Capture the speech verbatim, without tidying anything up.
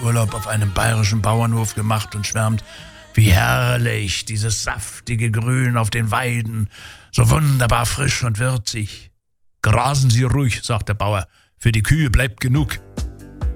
Urlaub auf einem bayerischen Bauernhof gemacht und schwärmt, wie herrlich dieses saftige Grün auf den Weiden, so wunderbar frisch und würzig. Grasen Sie ruhig, sagt der Bauer, für die Kühe bleibt genug.